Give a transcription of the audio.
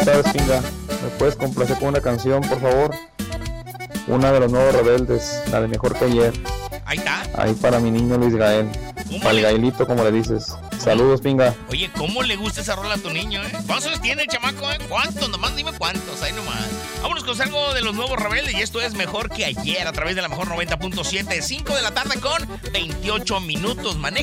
¿Sabes, Pinga? ¿Me puedes complacer con una canción, por favor? Una de los Nuevos Rebeldes, la de Mejor que Ayer. Ahí está. Ahí para mi niño Luis Gael. Para el Gaelito, como le dices. Saludos, Pinga. Oye, ¿cómo le gusta esa rola a tu niño, ¿Cuántos años tiene el chamaco, ¿Cuántos? Nomás dime cuántos, ahí nomás. Vámonos con algo de los Nuevos Rebeldes y esto es Mejor que Ayer a través de la Mejor 90.7, 5 de la tarde con 28 minutos. Maneja